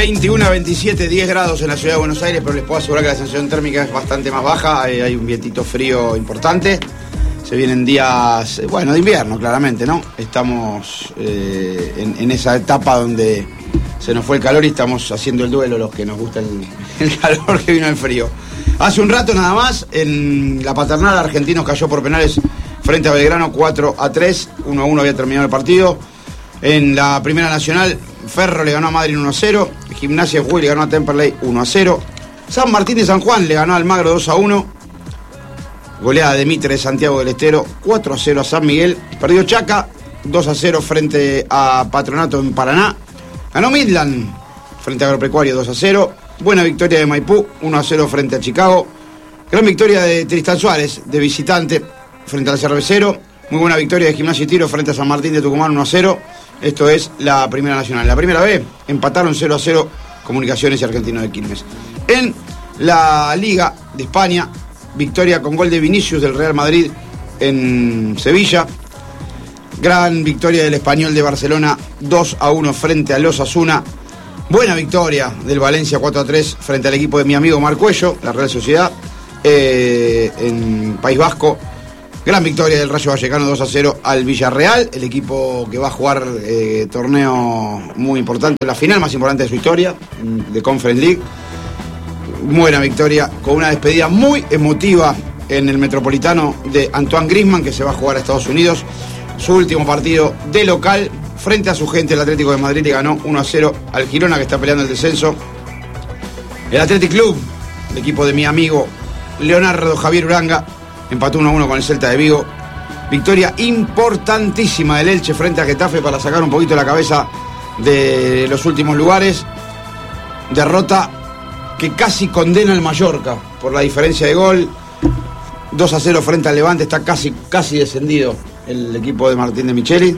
21 a 27, 10 grados en la ciudad de Buenos Aires, pero les puedo asegurar que la sensación térmica es bastante más baja. Hay un vientito frío importante. Se vienen días, de invierno, claramente, ¿no? Estamos en esa etapa donde se nos fue el calor y estamos haciendo el duelo los que nos gusta el calor que vino el frío. Hace un rato nada más, en la Paternal, Argentinos cayó por penales frente a Belgrano 4-3, 1-1 había terminado el partido. En la Primera Nacional, Ferro le ganó a Madrid 1-0, Gimnasia de Jujuy le ganó a Temperley 1-0, San Martín de San Juan le ganó al Magro 2-1, goleada de Mitre de Santiago del Estero 4-0 a San Miguel, perdió Chaca 2-0 frente a Patronato en Paraná, ganó Midland frente a Agropecuario 2-0, buena victoria de Maipú 1-0 frente a Chicago, gran victoria de Tristán Suárez de visitante frente al Cervecero, muy buena victoria de Gimnasia y Tiro frente a San Martín de Tucumán 1-0. Esto es la Primera Nacional. La Primera B empataron 0-0 Comunicaciones y Argentino de Quilmes. En la Liga de España, victoria con gol de Vinicius del Real Madrid en Sevilla. Gran victoria del Español de Barcelona 2-1 frente al Osasuna. Buena victoria del Valencia 4-3 frente al equipo de mi amigo Marcuello, la Real Sociedad, en País Vasco. Gran victoria del Rayo Vallecano 2-0 al Villarreal, el equipo que va a jugar torneo muy importante, la final más importante de su historia, de Conference League. Buena victoria, con una despedida muy emotiva en el Metropolitano de Antoine Griezmann, que se va a jugar a Estados Unidos. Su último partido de local, frente a su gente, el Atlético de Madrid le ganó 1-0 al Girona, que está peleando el descenso. El Athletic Club, el equipo de mi amigo Leonardo Javier Uranga, empató 1-1 con el Celta de Vigo. Victoria importantísima del Elche frente a Getafe para sacar un poquito la cabeza de los últimos lugares. Derrota que casi condena al Mallorca por la diferencia de gol. 2-0 frente al Levante, está casi descendido el equipo de Martín de Micheli.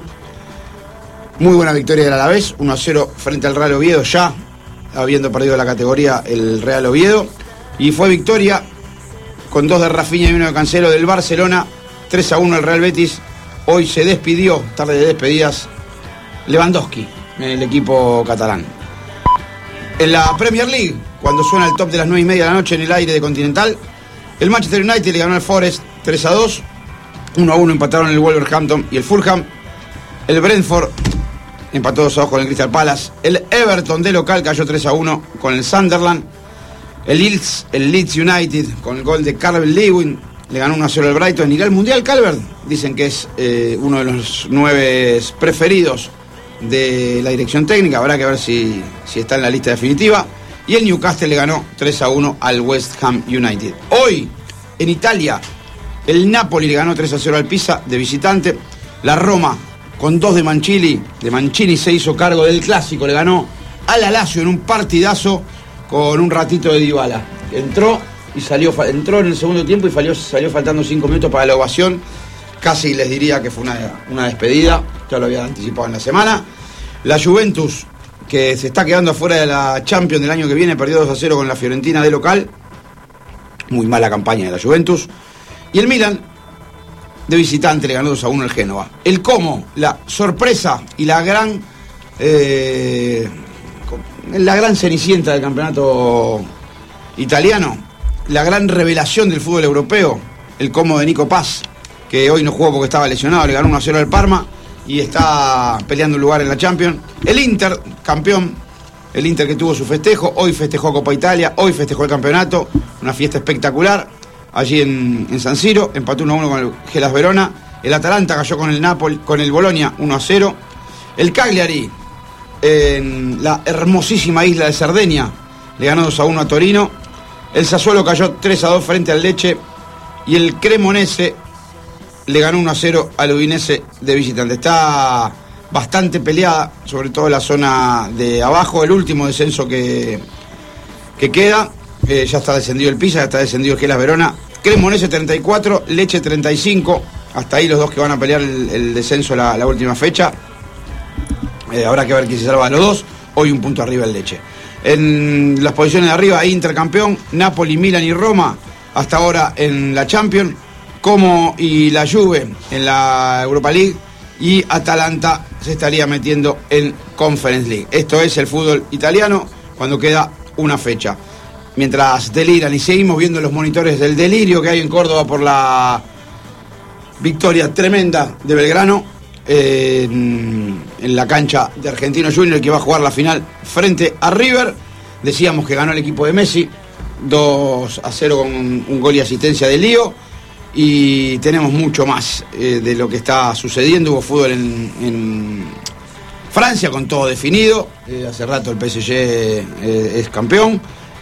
Muy buena victoria del Alavés, 1-0 frente al Real Oviedo, ya habiendo perdido la categoría el Real Oviedo. Y fue victoria con 2 de Rafinha y 1 de Cancelo del Barcelona, 3-1 el Real Betis. Hoy se despidió, tarde de despedidas, Lewandowski, el equipo catalán. En la Premier League, cuando suena el top de las 9:30 de la noche en el aire de Continental, el Manchester United le ganó al Forest 3-2, 1-1 empataron el Wolverhampton y el Fulham. El Brentford empató 2-2 con el Crystal Palace. El Everton de local cayó 3-1 con el Sunderland. El Leeds United, con el gol de Calvert Lewin, le ganó 1-0 al Brighton. ¿Irá al Mundial Calvert? Dicen que es uno de los 9 preferidos de la dirección técnica. Habrá que ver si está en la lista definitiva. Y el Newcastle le ganó 3-1 al West Ham United. Hoy, en Italia, el Napoli le ganó 3-0 al Pisa de visitante. La Roma, con 2 de Mancini se hizo cargo del clásico. Le ganó al Lazio en un partidazo, con un ratito de Dybala. Entró en el segundo tiempo y salió faltando 5 minutos para la ovación. Casi les diría que fue una despedida, ya lo había anticipado en la semana. La Juventus, que se está quedando afuera de la Champions del año que viene, perdió 2-0 con la Fiorentina de local. Muy mala campaña de la Juventus. Y el Milan, de visitante, le ganó 2-1 al Génova. El Como, la sorpresa y la gran cenicienta del campeonato italiano, la gran revelación del fútbol europeo, el Como de Nico Paz, que hoy no jugó porque estaba lesionado, le ganó 1-0 al Parma y está peleando un lugar en la Champions. El Inter, campeón, el Inter que tuvo su festejo, hoy festejó Copa Italia, hoy festejó el campeonato, una fiesta espectacular, allí en San Siro, empató 1-1 con el Hellas Verona. El Atalanta cayó con el Napoli, con el Bologna 1-0. El Cagliari, en la hermosísima isla de Cerdeña, le ganó 2-1 a Torino. El Sassuolo cayó 3-2 frente al Lecce. Y el Cremonese le ganó 1-0 al Udinese de visitante. Está bastante peleada, sobre todo en la zona de abajo. El último descenso que queda, ya está descendido el Pisa, ya está descendido el Hellas Verona. Cremonese 34, Lecce 35. Hasta ahí los dos que van a pelear el descenso la última fecha. Habrá que ver quién se salva a los dos. Hoy un punto arriba el Lecce. En las posiciones de arriba, Inter campeón, Napoli, Milan y Roma hasta ahora en la Champions, Como y la Juve en la Europa League, y Atalanta se estaría metiendo en Conference League. Esto es el fútbol italiano. cuando queda una fecha. Mientras deliran y seguimos viendo los monitores del delirio que hay en Córdoba por la victoria tremenda de Belgrano en la cancha de Argentino Junior, que va a jugar la final frente a River. Decíamos que ganó el equipo de Messi 2-0 con un gol y asistencia de Lío, y tenemos mucho más de lo que está sucediendo. Hubo fútbol en Francia con todo definido, hace rato el PSG es campeón,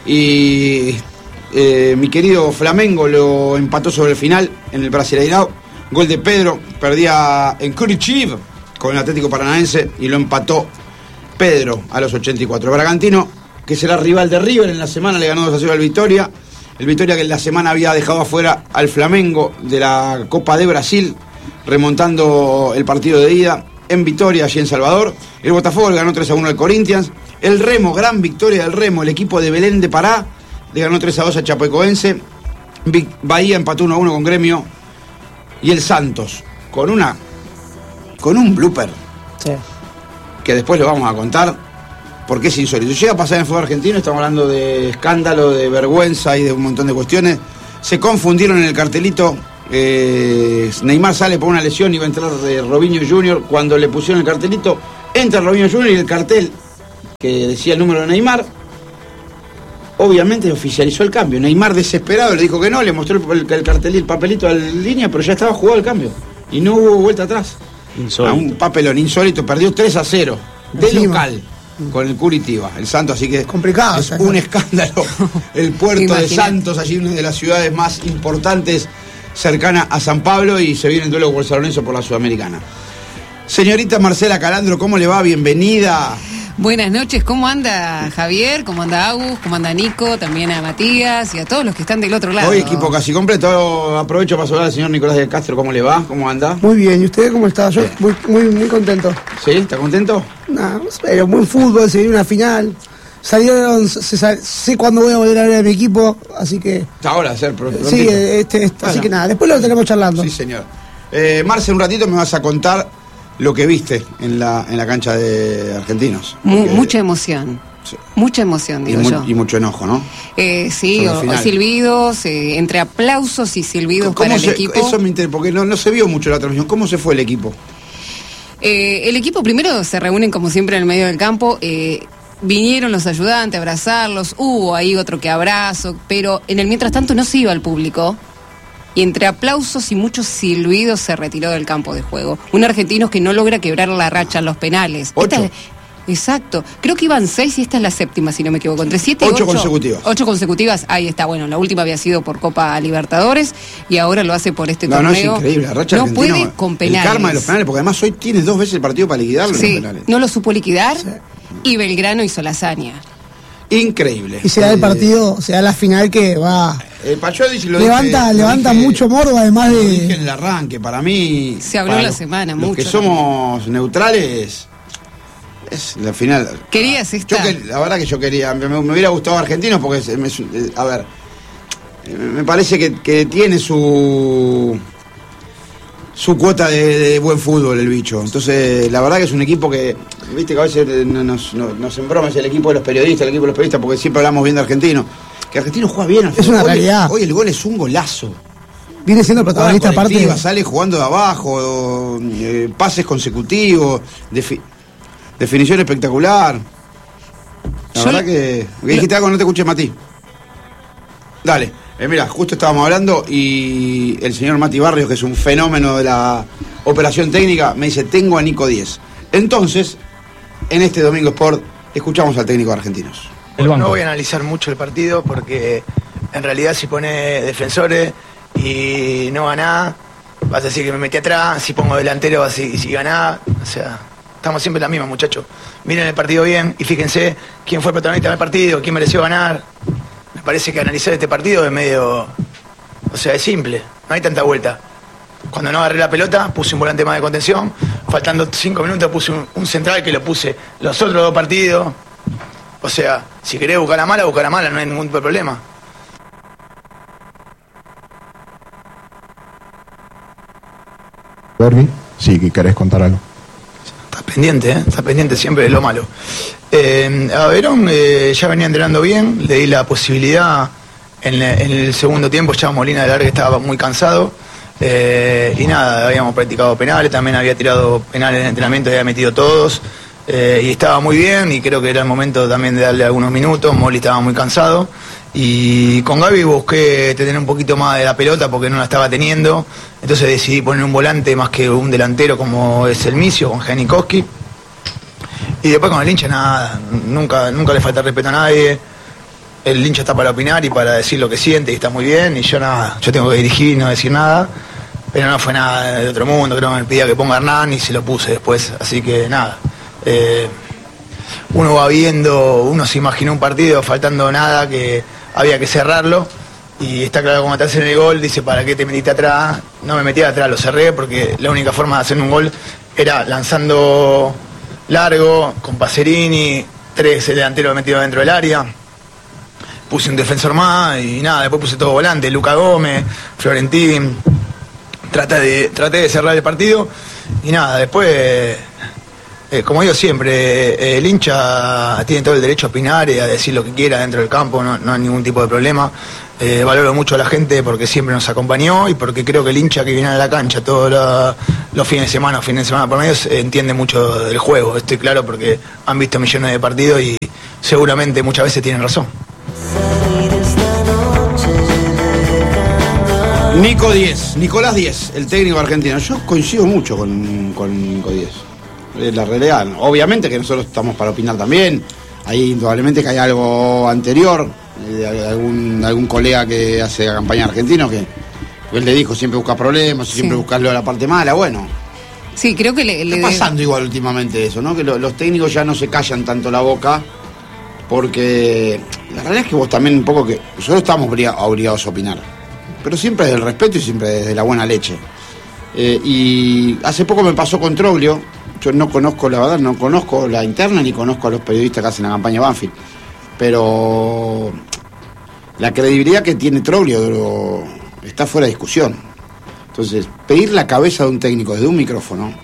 y mi querido Flamengo lo empató sobre el final en el Brasileirao, gol de Pedro, perdía en Curitiba con el Atlético Paranaense y lo empató Pedro a los 84. El Bragantino, que será rival de River en la semana, le ganó 2-0 al Vitória. El Vitória que en la semana había dejado afuera al Flamengo de la Copa de Brasil, remontando el partido de ida en Vitória, allí en Salvador. El Botafogo le ganó 3-1 al Corinthians. El Remo, gran victoria del Remo, el equipo de Belén de Pará, le ganó 3-2 a Chapecoense. Bahía empató 1-1 con Gremio. Y el Santos, con un blooper, sí, que después lo vamos a contar, porque es insólito. Llega a pasar en el fútbol argentino, estamos hablando de escándalo, de vergüenza y de un montón de cuestiones. Se confundieron en el cartelito. Neymar sale por una lesión y va a entrar Robinho Jr. Cuando le pusieron el cartelito, entra Robinho Jr. y el cartel que decía el número de Neymar, obviamente oficializó el cambio. Neymar, desesperado, le dijo que no, le mostró el cartelito, el papelito a la línea, pero ya estaba jugado el cambio y no hubo vuelta atrás. Insólito. Un papelón insólito, perdió 3-0 de local con el Curitiba, el Santos, así que es complicado, es un escándalo. El puerto de Santos, allí una de las ciudades más importantes cercana a San Pablo, y se viene el duelo con el San Lorenzo por la Sudamericana. Señorita Marcela Calandro, ¿cómo le va? Bienvenida. Buenas noches, ¿cómo anda Javier? ¿Cómo anda Agus? ¿Cómo anda Nico? También a Matías y a todos los que están del otro lado. Hoy equipo casi completo. Aprovecho para saludar al señor Nicolás de Castro. ¿Cómo le va? ¿Cómo anda? Muy bien, ¿y usted cómo está? Yo muy contento. ¿Sí? ¿Está contento? No, pero buen fútbol, se viene una final. Sé cuándo voy a volver a ver a mi equipo, así que... Ahora, hacer prontito. Sí, bueno, así que nada, después lo tenemos charlando. Sí, señor. Marce, un ratito me vas a contar lo que viste en la cancha de Argentinos. Mucha emoción. Sí. Mucha emoción, digo yo. Y mucho enojo, ¿no? Sí, o silbidos, entre aplausos y silbidos para el equipo. Eso me interesa, porque no se vio mucho la transmisión. ¿Cómo se fue el equipo? El equipo primero se reúnen como siempre en el medio del campo. Vinieron los ayudantes a abrazarlos, hubo ahí otro que abrazo, pero en el mientras tanto no se iba al público. Y entre aplausos y muchos silbidos se retiró del campo de juego. Un argentino que no logra quebrar la racha en los penales. 8. Exacto. Creo que iban 6 y esta es la séptima, si no me equivoco. Entre 7 y 8 consecutivas. 8 consecutivas, ahí está. Bueno, la última había sido por Copa Libertadores y ahora lo hace por este torneo. No, es increíble. La racha no puede con penales. El karma de los penales, porque además hoy tienes 2 veces el partido para liquidarlo. Sí, los penales. No lo supo liquidar, sí. Y Belgrano hizo la hazaña. Increíble. Y se da el partido, se da la final que va... Pacholi lo levanta mucho morbo, además de... Lo dije en el arranque, para mí... Se habló la semana, mucho. Los que somos neutrales, es la final. ¿Querías esta? La verdad que yo quería, me hubiera gustado Argentinos porque, a ver, me parece que tiene su cuota de buen fútbol el bicho. Entonces, la verdad que es un equipo que, viste que a veces nos embroma, es el equipo de los periodistas, porque siempre hablamos bien de Argentinos. Que Argentino juega bien. Es una realidad. Hoy el gol es un golazo. Viene siendo protagonista aparte. Sale jugando de abajo, pases consecutivos, definición espectacular. La verdad que dijiste algo, no te escuché, Mati. Dale. Mira, justo estábamos hablando y el señor Mati Barrios, que es un fenómeno de la operación técnica, me dice, tengo a Nico 10. Entonces, en este Domingo Sport, escuchamos al técnico de Argentinos. No voy a analizar mucho el partido porque en realidad si pone defensores y no gana, vas a decir que me metí atrás, si pongo delantero si gana, o sea, estamos siempre en la misma, muchachos. Miren el partido bien y fíjense quién fue el protagonista del partido, quién mereció ganar. Me parece que analizar este partido es medio, o sea, es simple, no hay tanta vuelta. Cuando no agarré la pelota, puse un volante más de contención, faltando 5 minutos puse un central que lo puse los otros 2 partidos. O sea, si querés buscar la mala, no hay ningún problema. Derby, sí, que querés contar algo. está pendiente siempre de lo malo. A Verón ya venía entrenando bien, le di la posibilidad en el segundo tiempo, ya Molina de Largue estaba muy cansado. Y nada, habíamos practicado penales, también había tirado penales en entrenamiento, había metido todos. Y estaba muy bien y creo que era el momento también de darle algunos minutos. Molly estaba muy cansado y con Gaby busqué tener un poquito más de la pelota porque no la estaba teniendo, entonces decidí poner un volante más que un delantero como es el Micio con Janikowski. Y después con el hincha nada, nunca le falta respeto a nadie. El hincha está para opinar y para decir lo que siente y está muy bien, y yo nada, yo tengo que dirigir y no decir nada, pero no fue nada de otro mundo, creo que me pedía que ponga a Hernán y se lo puse después, así que nada. Uno va viendo, uno se imaginó un partido faltando nada, que había que cerrarlo, y está claro, como te hacen el gol, dice, ¿para qué te metiste atrás? No me metí atrás, lo cerré, porque la única forma de hacer un gol era lanzando largo, con Pacerini, 3 delanteros metidos dentro del área, puse un defensor más, y nada, después puse todo volante, Luca Gómez, Florentín, traté de cerrar el partido, y nada, después... como digo siempre, el hincha tiene todo el derecho a opinar y a decir lo que quiera dentro del campo, no hay ningún tipo de problema. Valoro mucho a la gente porque siempre nos acompañó y porque creo que el hincha que viene a la cancha todos los fines de semana por medio entiende mucho del juego. Estoy claro porque han visto millones de partidos y seguramente muchas veces tienen razón. Nicolás Díez, el técnico argentino. Yo coincido mucho con Nico Díez. La realidad, obviamente que nosotros estamos para opinar también. Ahí indudablemente que hay algo anterior de algún colega que hace la campaña argentino que él le dijo siempre busca problemas, siempre buscarlo a la parte mala. Bueno, sí, creo que le está pasando igual últimamente eso, ¿no? Que los técnicos ya no se callan tanto la boca, porque la realidad es que vos también un poco que nosotros estamos obligados a opinar, pero siempre desde el respeto y siempre desde la buena leche. Y hace poco me pasó con Troglio. Yo no conozco, la verdad, no conozco la interna ni conozco a los periodistas que hacen la campaña Banfield. Pero la credibilidad que tiene Troglio está fuera de discusión. Entonces, pedir la cabeza de un técnico desde un micrófono,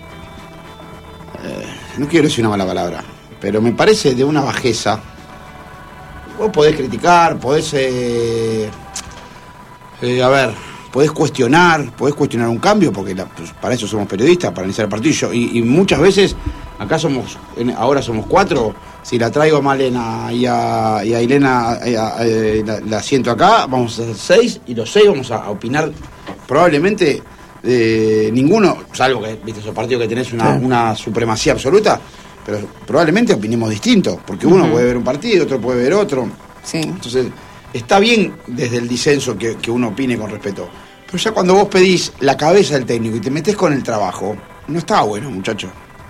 no quiero decir una mala palabra, pero me parece de una bajeza. Vos podés criticar, podés... podés cuestionar un cambio, porque pues, para eso somos periodistas, para analizar el partido. Y muchas veces, ahora somos 4, si la traigo a Malena y a Elena, la siento acá, vamos a hacer 6, y los 6 vamos a opinar probablemente ninguno, salvo que, viste, esos partidos que tenés una supremacía absoluta, pero probablemente opinemos distinto, porque uno puede ver un partido, otro puede ver otro. Sí. Entonces... está bien desde el disenso que uno opine con respeto, pero ya cuando vos pedís la cabeza del técnico y te metés con el trabajo, no está bueno, muchacho.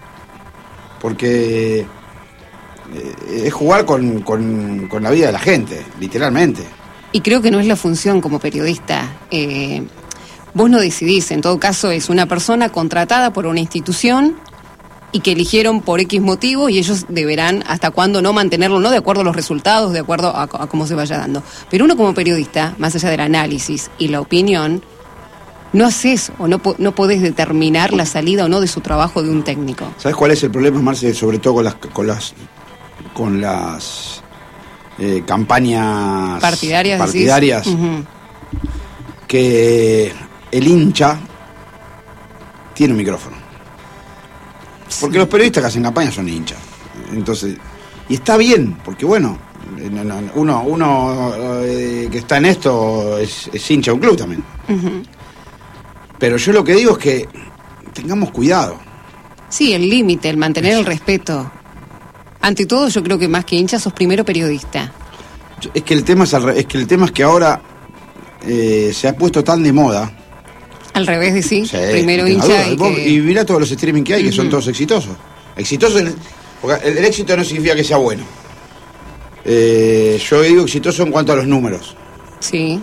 Porque es jugar con la vida de la gente, literalmente. Y creo que no es la función como periodista. Vos no decidís, en todo caso es una persona contratada por una institución y que eligieron por X motivo, y ellos deberán hasta cuándo no mantenerlo, no de acuerdo a los resultados, de acuerdo a cómo se vaya dando. Pero uno como periodista, más allá del análisis y la opinión, no haces o no podés determinar la salida o no de su trabajo de un técnico. ¿Sabes cuál es el problema, Marce? Sobre todo con las campañas partidarias, uh-huh. Que el hincha tiene un micrófono. Porque los periodistas que hacen campaña son hinchas. Entonces, y está bien, porque bueno, uno que está en esto es hincha de un club también. Uh-huh. Pero yo lo que digo es que tengamos cuidado. Sí, el límite, el mantener el respeto. Ante todo, yo creo que más que hincha sos primero periodista. Es que el tema es que ahora se ha puesto tan de moda. Al revés de sí, primero hincha y mira todos los streaming que hay, que son todos exitosos. Porque el éxito no significa que sea bueno. Yo digo exitoso en cuanto a los números. Sí.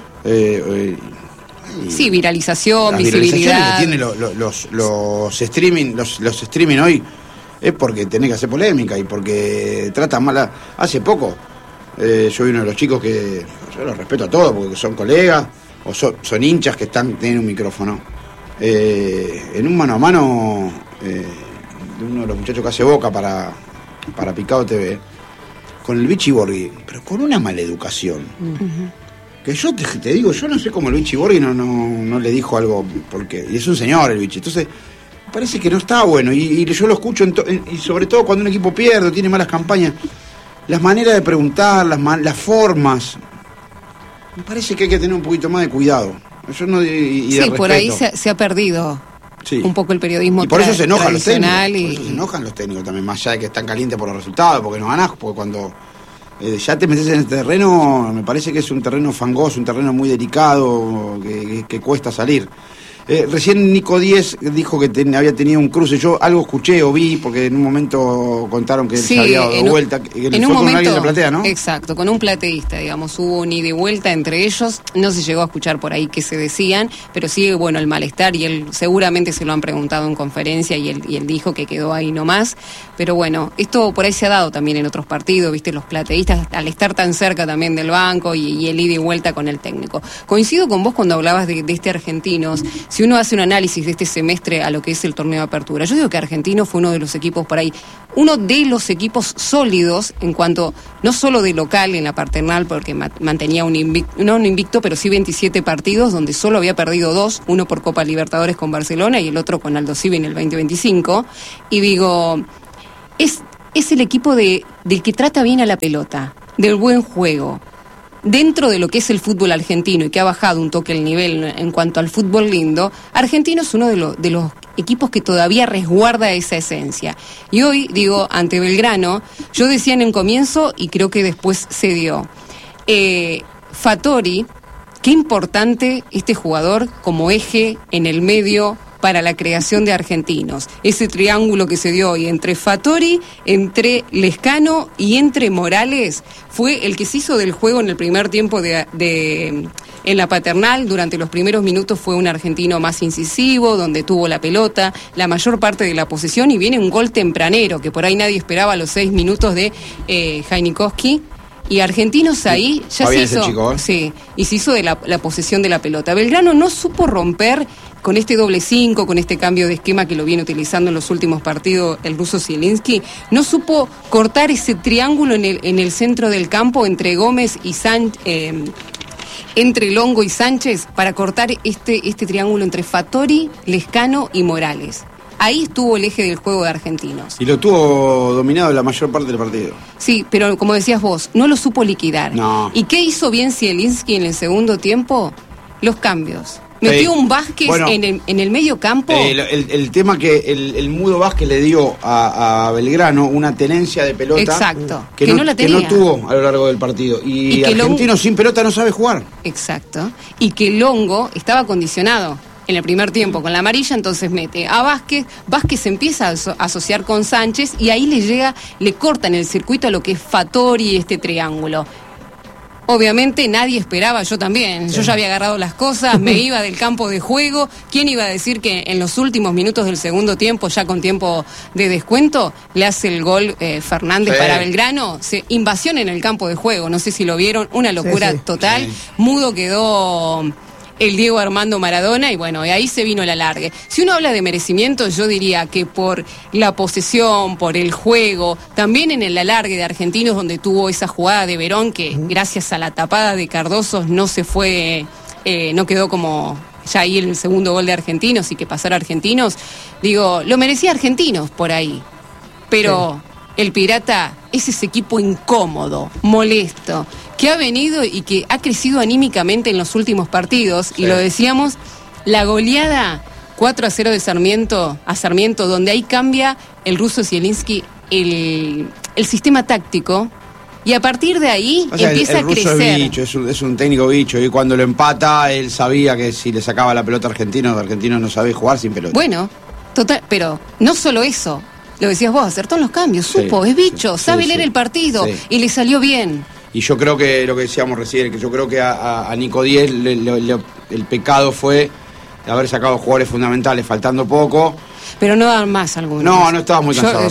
Sí, viralización, visibilidad. Que tienen los streaming hoy es porque tenés que hacer polémica y porque tratan mal. Hace poco yo vi uno de los chicos que yo los respeto a todos porque son colegas o son hinchas que tienen un micrófono. En un mano a mano uno de los muchachos que hace Boca para Picado TV, con el Vichy Borghi, pero con una maleducación. Que yo te digo, yo no sé cómo el Vichy Borghi no le dijo algo, porque y es un señor el Vichy, entonces parece que no está bueno, y yo lo escucho, y sobre todo cuando un equipo pierde o tiene malas campañas, las maneras de preguntar, las formas, me parece que hay que tener un poquito más de cuidado. Yo no, y de sí, por ahí respeto. se ha perdido un poco el periodismo y por eso se enojan los técnicos, tradicional. por eso se enojan los técnicos también, más allá de que están calientes por los resultados, porque no ganás, porque cuando ya te metes en este terreno, me parece que es un terreno fangoso, un terreno muy delicado, que cuesta salir. Recién Nico Díez dijo que había tenido un cruce. Yo algo escuché o vi, porque en un momento contaron que se había dado vuelta. Que en un momento, con alguien de platea, ¿no? Exacto, con un plateísta, digamos. Hubo un ida y vuelta entre ellos. No se llegó a escuchar por ahí qué se decían, pero sí, bueno, el malestar, y él seguramente se lo han preguntado en conferencia, y él dijo que quedó ahí nomás. Pero bueno, esto por ahí se ha dado también en otros partidos, ¿viste? Los plateístas, al estar tan cerca también del banco, y el ida y vuelta con el técnico. Coincido con vos cuando hablabas de este Argentinos. Si uno hace un análisis de este semestre a lo que es el torneo de apertura, yo digo que Argentino fue uno de los equipos por ahí, uno de los equipos sólidos en cuanto, no solo de local en la paternal, porque mantenía un invicto, pero sí 27 partidos, donde solo había perdido 2, uno por Copa Libertadores con Barcelona y el otro con Aldo Civi en el 2025, y digo, es el equipo del que trata bien a la pelota, del buen juego, dentro de lo que es el fútbol argentino, y que ha bajado un toque el nivel en cuanto al fútbol lindo. Argentino es uno de los equipos que todavía resguarda esa esencia. Y hoy, digo, ante Belgrano, yo decía en el comienzo, y creo que después se dio, Fattori, qué importante este jugador como eje en el medio para la creación de Argentinos. Ese triángulo que se dio hoy entre Fattori, entre Lescano y entre Morales fue el que se hizo del juego en el primer tiempo en la paternal. Durante los primeros minutos fue un argentino más incisivo, donde tuvo la pelota, la mayor parte de la posesión, y viene un gol tempranero, que por ahí nadie esperaba a los 6 minutos de Jainikowski. Y Argentinos ahí ya se hizo, chico, ¿eh? Sí, y se hizo de la posesión de la pelota. Belgrano no supo romper con este doble 5, con este cambio de esquema que lo viene utilizando en los últimos partidos el ruso Zielinski, no supo cortar ese triángulo en el centro del campo entre Gómez y entre Longo y Sánchez, para cortar este triángulo entre Fattori, Lescano y Morales. Ahí estuvo el eje del juego de Argentinos. Y lo tuvo dominado la mayor parte del partido. Sí, pero como decías vos, no lo supo liquidar. No. ¿Y qué hizo bien Zielinski en el segundo tiempo? Los cambios. Metió un Vázquez en el medio campo. El tema que el Mudo Vázquez le dio a Belgrano una tenencia de pelota. Exacto. Que no la tenía. Que no tuvo a lo largo del partido. Y Argentino sin pelota no sabe jugar. Exacto. Y que Longo estaba condicionado en el primer tiempo con la amarilla, entonces mete a Vázquez empieza a asociar con Sánchez, y ahí le cortan el circuito a lo que es Fattori y este triángulo. Obviamente nadie esperaba, yo también, yo ya había agarrado las cosas, me iba del campo de juego. ¿Quién iba a decir que en los últimos minutos del segundo tiempo, ya con tiempo de descuento, le hace el gol Fernández para Belgrano? Invasión en el campo de juego, no sé si lo vieron, una locura total. Sí. Mudo quedó el Diego Armando Maradona, y bueno, y ahí se vino el alargue. Si uno habla de merecimiento, yo diría que por la posesión, por el juego, también en el alargue de Argentinos, donde tuvo esa jugada de Verón, que gracias a la tapada de Cardoso no se fue, no quedó como ya ahí el segundo gol de Argentinos, y que pasara Argentinos, digo, lo merecía Argentinos por ahí, pero el Pirata es ese equipo incómodo, molesto, que ha venido y que ha crecido anímicamente en los últimos partidos, y lo decíamos, la goleada 4-0 de Sarmiento a Sarmiento, donde ahí cambia el ruso Zielinski el sistema táctico, y a partir de ahí empieza a crecer. Es bicho, es un técnico bicho, y cuando lo empata, él sabía que si le sacaba la pelota a Argentino no sabe jugar sin pelota. Bueno, total, pero no solo eso, lo decías vos, acertó en los cambios, supo, es bicho, sabe leer el partido, y le salió bien. Y yo creo que lo que decíamos recién, que yo creo que a Nico Díez el pecado fue haber sacado jugadores fundamentales faltando poco. Pero no dan más algunos. No estaba muy cansado.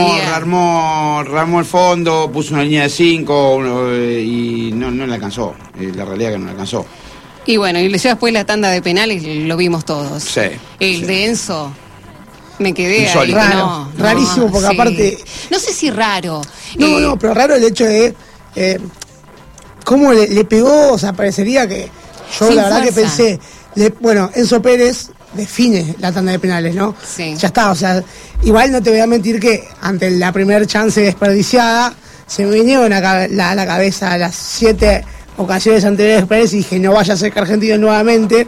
Rearmó el fondo, puso una línea de 5 y no le alcanzó. La realidad es que no le alcanzó. Y bueno, y ya después la tanda de penales lo vimos todos. Sí. De Enzo. Me quedé Insólito. ahí. Raro, rarísimo, porque aparte- No sé si raro. No, pero raro el hecho de cómo le pegó, o sea, parecería que yo Sin la verdad fuerza. que pensé, bueno, Enzo Pérez define la tanda de penales, ¿no? Sí. Ya está, o sea, igual no te voy a mentir que ante la primera chance desperdiciada, se me vinieron a la cabeza las 7 ocasiones anteriores de Pérez y dije, no vaya a ser que Argentina nuevamente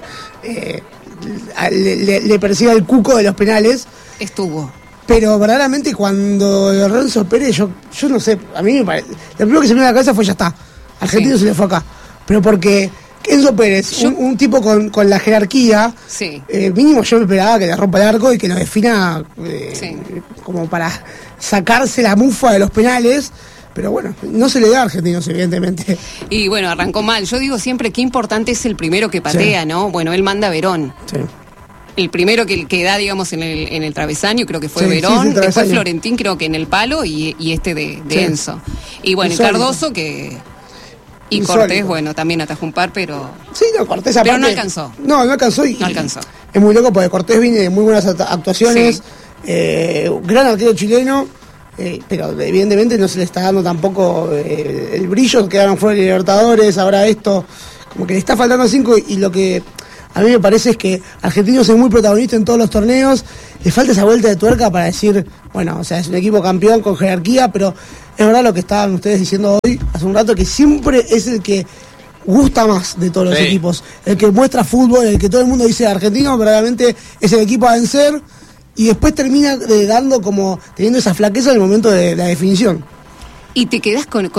le persiga el cuco de los penales. Estuvo. Pero verdaderamente cuando agarró Enzo Pérez, yo no sé, a mí me parece. Lo primero que se me vino a la cabeza fue ya está. Argentino Sí. se le fue acá. Pero porque Enzo Pérez, un tipo con la jerarquía, Sí. mínimo yo me esperaba que le rompa el arco y que lo defina Sí. como para sacarse la mufa de los penales. Pero bueno, no se le da a Argentinos, evidentemente. Y bueno, arrancó mal. Yo digo siempre qué importante es el primero que patea, Sí. ¿no? Bueno, él manda a Verón. Sí. El primero que da, digamos, en el travesaño, creo que fue Sí, Verón. sí, sí, Después travesaño. Florentín, creo que en el palo, y este de Sí. Enzo. Y bueno, y Insólito. Cardoso que. Y Insólito. Cortés, bueno, también atajó un par, pero. Sí, no, Cortés Pero aparte. no alcanzó. No alcanzó y. No alcanzó. Es muy loco porque Cortés viene de muy buenas actuaciones. Sí. Gran arquero chileno. Pero evidentemente no se le está dando tampoco el brillo. Quedaron fuera de Libertadores. Ahora esto. Como que le está faltando 5. Y lo que a mí me parece es que Argentinos es muy protagonista en todos los torneos. Le falta esa vuelta de tuerca para decir, bueno, o sea, es un equipo campeón con jerarquía, pero es verdad lo que estaban ustedes diciendo hoy, hace un rato, que siempre es el que gusta más de todos los Sí. equipos. El que muestra fútbol, el que todo el mundo dice argentino, verdaderamente es el equipo a vencer y después termina dando como, teniendo esa flaqueza en el momento de la definición. Y te quedás con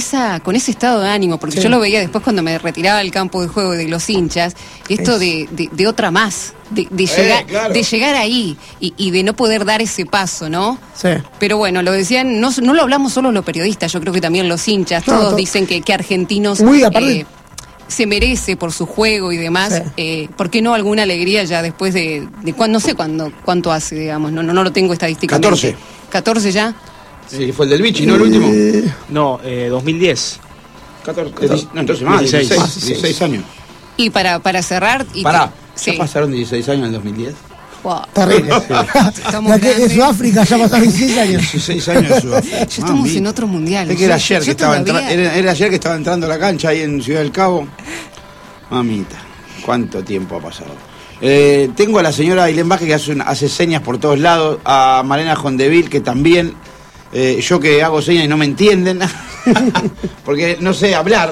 ese estado de ánimo, porque Sí. yo lo veía después cuando me retiraba del campo de juego de los hinchas, esto de otra más, de llegar, claro. de llegar ahí y de no poder dar ese paso, ¿no? Sí. Pero bueno, lo decían, no lo hablamos solo los periodistas, yo creo que también los hinchas, No, todos dicen que Argentinos Muy aparte- se merece por su juego y demás. Sí. ¿Por qué no alguna alegría ya después de no sé cuánto hace, digamos, no lo tengo estadísticamente. 14. 14 ya. Sí, fue el del Vichy, ¿no? El último. No, 2010. 14. No, entonces más, 16. 16 años. Y para cerrar... Y Pará, sí. ¿ya pasaron 16 años en el 2010? Wow. Terrible. Estamos La que de grandes. Sudáfrica ya pasaron 16 años. 16 años de Sudáfrica. Ya estamos en otro mundial. Es que era Yo- ayer yo que estaba todavía- era ayer que estaba entrando a la cancha ahí en Ciudad del Cabo. Mamita, cuánto tiempo ha pasado. Tengo a la señora Ailén Vázquez que hace señas por todos lados, a Malena Jondeville que también, yo que hago señas y no me entienden, porque no sé hablar,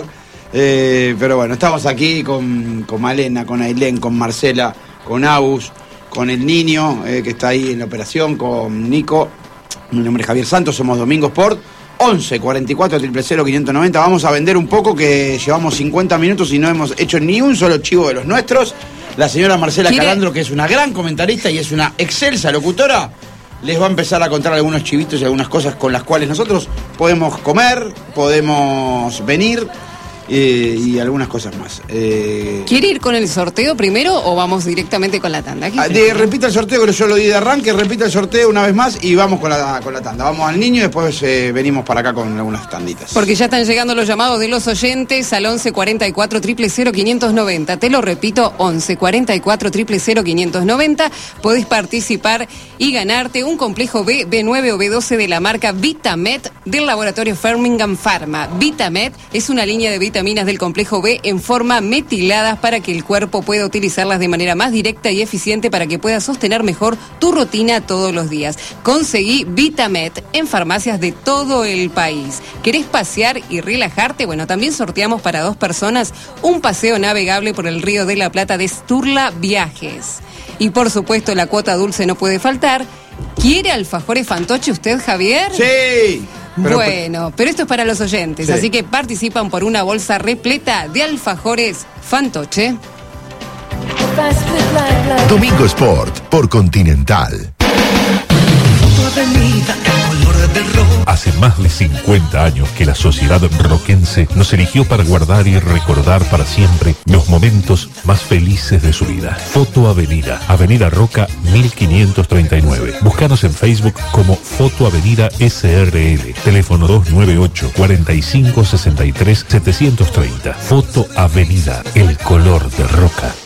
pero bueno, estamos aquí con Malena, con Ailén, con Marcela, con Agus, con el niño que está ahí en la operación, con Nico. Mi nombre es Javier Santos, somos Domingo Sport. 11 44 000 590. Vamos a vender un poco, que llevamos 50 minutos y no hemos hecho ni un solo chivo de los nuestros. La señora Marcela ¿Quiere? Calandro, que es una gran comentarista y es una excelsa locutora, les va a empezar a contar algunos chivitos y algunas cosas con las cuales nosotros podemos comer, podemos venir y algunas cosas más. ¿Quiere ir con el sorteo primero o vamos directamente con la tanda? ¿Qué prefiere? Repita el sorteo, que yo lo di de arranque, repita el sorteo una vez más y vamos con la tanda. Vamos al niño y después venimos para acá con algunas tanditas. Porque ya están llegando los llamados de los oyentes al 11 44 000 590. Te lo repito, 11 44 000 590. Podés participar y ganarte un complejo B, B9 o B12 de la marca Vitamet del laboratorio Firmingham Pharma. Vitamet es una línea de vitaminas del complejo B en forma metiladas para que el cuerpo pueda utilizarlas de manera más directa y eficiente para que puedas sostener mejor tu rutina todos los días. Conseguí Vitamet en farmacias de todo el país. ¿Querés pasear y relajarte? Bueno, también sorteamos para 2 personas un paseo navegable por el Río de la Plata de Sturla Viajes. Y por supuesto la cuota dulce no puede faltar. ¿Quiere alfajores fantoche usted, Javier? Sí. Bueno, pero esto es para los oyentes, Sí. así que participan por una bolsa repleta de alfajores fantoche. Domingo Sport por Continental. Hace más de 50 años que la sociedad roquense nos eligió para guardar y recordar para siempre los momentos más felices de su vida. Foto Avenida, Avenida Roca 1539. Búscanos en Facebook como Foto Avenida SRL. Teléfono 298 45 63 730. Foto Avenida, el color de Roca.